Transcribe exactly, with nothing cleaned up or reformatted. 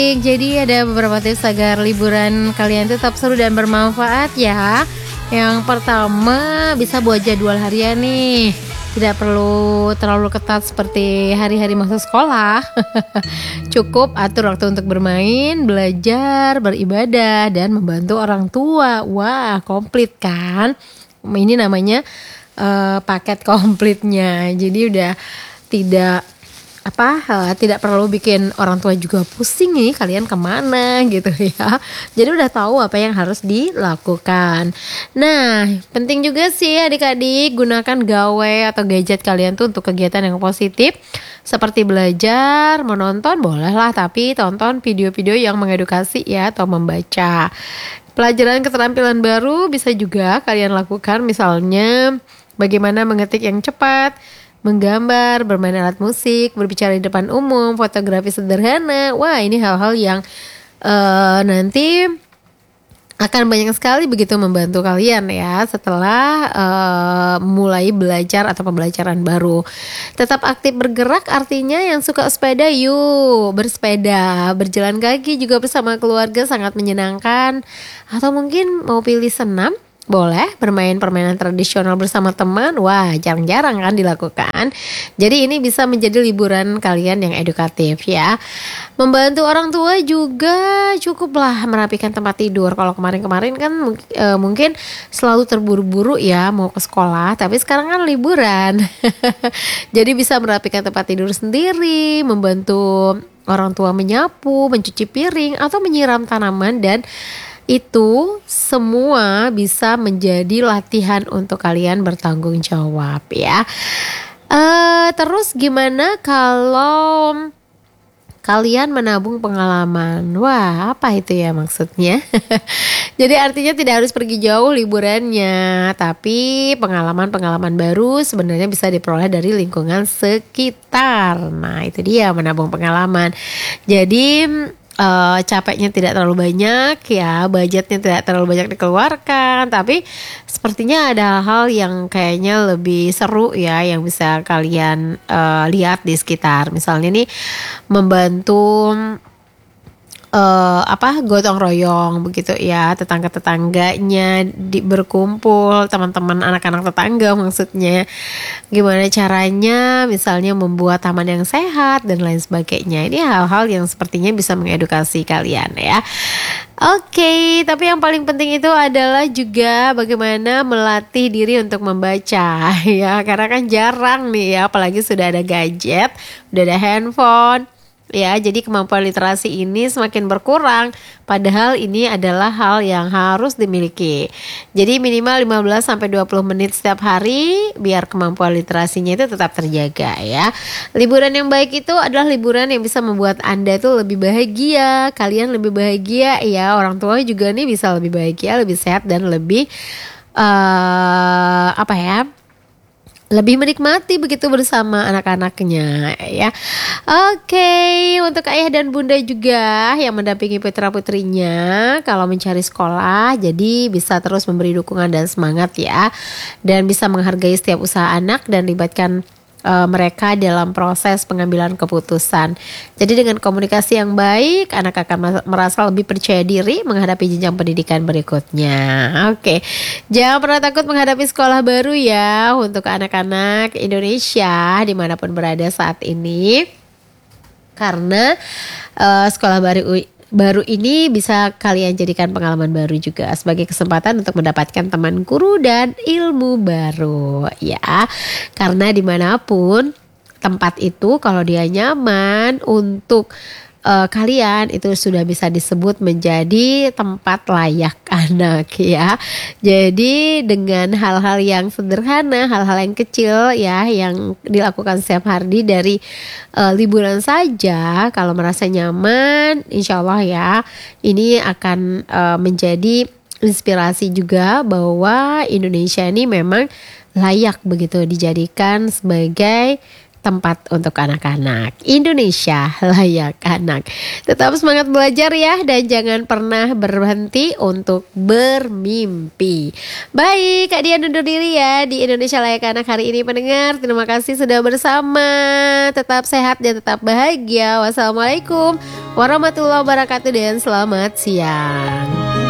Jadi ada beberapa tips agar liburan kalian tetap seru dan bermanfaat ya. Yang pertama, bisa buat jadwal harian nih. Tidak perlu terlalu ketat seperti hari-hari masa sekolah. Cukup atur waktu untuk bermain, belajar, beribadah, dan membantu orang tua. Wah, komplit kan? Ini namanya uh, paket komplitnya. Jadi udah tidak apa uh, tidak perlu bikin orang tua juga pusing nih kalian kemana gitu ya. Jadi udah tahu apa yang harus dilakukan. Nah, penting juga sih adik-adik gunakan gawe atau gadget kalian tuh untuk kegiatan yang positif seperti belajar, menonton bolehlah, tapi tonton video-video yang mengedukasi ya, atau membaca. Pelajaran keterampilan baru bisa juga kalian lakukan, misalnya bagaimana mengetik yang cepat, menggambar, bermain alat musik, berbicara di depan umum, fotografi sederhana. Wah, ini hal-hal yang uh, nanti akan banyak sekali begitu membantu kalian ya setelah uh, mulai belajar atau pembelajaran baru. Tetap aktif bergerak, artinya yang suka sepeda yuk bersepeda, berjalan kaki juga bersama keluarga sangat menyenangkan. Atau mungkin mau pilih senam, boleh bermain permainan tradisional bersama teman. Wah, jarang-jarang kan dilakukan. Jadi ini bisa menjadi liburan kalian yang edukatif ya. Membantu orang tua juga cukuplah merapikan tempat tidur. Kalau kemarin-kemarin kan e, mungkin selalu terburu-buru ya mau ke sekolah, tapi sekarang kan liburan. Jadi bisa merapikan tempat tidur sendiri, membantu orang tua menyapu, mencuci piring, atau menyiram tanaman, dan itu semua bisa menjadi latihan untuk kalian bertanggung jawab ya. Uh, terus gimana kalau kalian menabung pengalaman? Wah, apa itu ya maksudnya? Jadi artinya tidak harus pergi jauh liburannya, tapi pengalaman-pengalaman baru sebenarnya bisa diperoleh dari lingkungan sekitar. Nah, itu dia menabung pengalaman. Jadi Uh, capeknya tidak terlalu banyak ya, budgetnya tidak terlalu banyak dikeluarkan, tapi sepertinya ada hal yang kayaknya lebih seru ya yang bisa kalian uh, lihat di sekitar. Misalnya nih membantu Uh, apa gotong royong begitu ya, tetangga-tetangganya di, berkumpul, teman-teman anak-anak tetangga maksudnya. Gimana caranya misalnya membuat taman yang sehat dan lain sebagainya. Ini hal-hal yang sepertinya bisa mengedukasi kalian ya. Oke, okay, tapi yang paling penting itu adalah juga bagaimana melatih diri untuk membaca ya, karena kan jarang nih ya, apalagi sudah ada gadget, udah ada handphone. Ya, jadi kemampuan literasi ini semakin berkurang, padahal ini adalah hal yang harus dimiliki. Jadi minimal lima belas sampai dua puluh menit setiap hari biar kemampuan literasinya itu tetap terjaga ya. Liburan yang baik itu adalah liburan yang bisa membuat Anda itu lebih bahagia, kalian lebih bahagia ya, orang tua juga nih bisa lebih bahagia, lebih sehat, dan lebih uh, apa ya? lebih menikmati begitu bersama anak-anaknya ya. Oke, untuk ayah dan bunda juga yang mendampingi putra-putrinya kalau mencari sekolah, jadi bisa terus memberi dukungan dan semangat ya, dan bisa menghargai setiap usaha anak dan libatkan uh, mereka dalam proses pengambilan keputusan. Jadi dengan komunikasi yang baik, anak akan merasa lebih percaya diri menghadapi jenjang pendidikan berikutnya. Oke, jangan pernah takut menghadapi sekolah baru ya untuk anak-anak Indonesia dimanapun berada saat ini, karena uh, sekolah baru Baru ini bisa kalian jadikan pengalaman baru juga sebagai kesempatan untuk mendapatkan teman guru dan ilmu baru ya. Karena dimanapun tempat itu kalau dia nyaman untuk uh, kalian, itu sudah bisa disebut menjadi tempat layak anak ya. Jadi dengan hal-hal yang sederhana, hal-hal yang kecil ya yang dilakukan setiap hari dari uh, liburan saja, kalau merasa nyaman, insya Allah ya ini akan uh, menjadi inspirasi juga bahwa Indonesia ini memang layak begitu dijadikan sebagai tempat untuk anak-anak. Indonesia layak anak. Tetap semangat belajar ya, dan jangan pernah berhenti untuk bermimpi. Baik, Kak Dian undur diri ya di Indonesia layak anak hari ini pendengar. Terima kasih sudah bersama. Tetap sehat dan tetap bahagia. Wassalamualaikum warahmatullahi wabarakatuh dan selamat siang.